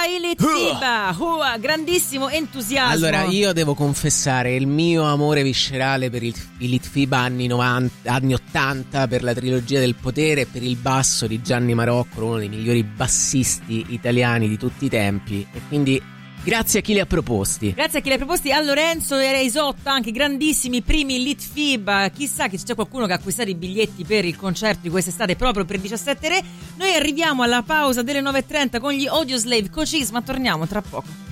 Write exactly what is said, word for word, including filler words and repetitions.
Elite Fiba, uh, grandissimo entusiasmo. Allora, io devo confessare il mio amore viscerale per il Elite Fiba anni novanta, anni ottanta, per la trilogia del potere e per il basso di Gianni Marocco, uno dei migliori bassisti italiani di tutti i tempi, e quindi grazie a chi li ha proposti. Grazie a chi li ha proposti, a Lorenzo e a Isotta, anche grandissimi primi Elite Fiba. Chissà che c'è qualcuno che ha acquistato i biglietti per il concerto di quest'estate proprio per diciassette Re. Noi arriviamo alla pausa delle nove e trenta con gli Audioslave Cochise, ma torniamo tra poco.